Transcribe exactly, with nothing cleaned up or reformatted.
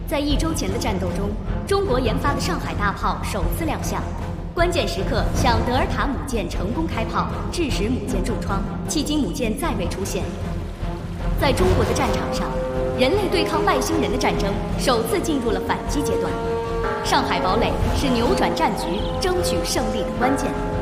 在一周前的战斗中，中国研发的上海大炮首次亮相，关键时刻向德尔塔母舰成功开炮，致使母舰重创，迄今母舰再未出现。在中国的战场上，人类对抗外星人的战争首次进入了反击阶段。上海堡垒是扭转战局、争取胜利的关键。